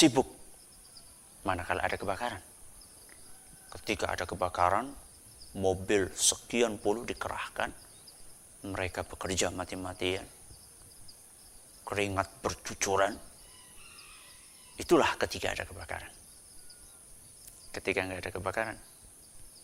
sibuk manakala ada kebakaran. Ketika ada kebakaran, mobil sekian puluh dikerahkan, mereka bekerja mati-matian, keringat bercucuran. Itulah ketika ada kebakaran. Ketika nggak ada kebakaran,